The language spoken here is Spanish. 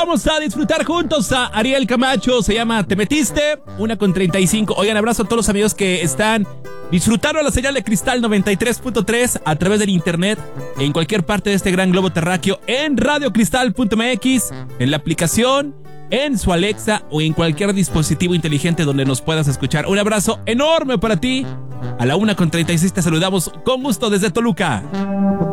vamos a disfrutar juntos a Ariel Camacho. Se llama Te Metiste, 1:35. Oigan, abrazo a todos los amigos que están disfrutando la señal de Cristal 93.3 a través del internet en cualquier parte de este gran globo terráqueo, en radiocristal.mx, en la aplicación, en su Alexa o en cualquier dispositivo inteligente donde nos puedas escuchar. Un abrazo enorme para ti. A la 1:36 te saludamos con gusto desde Toluca.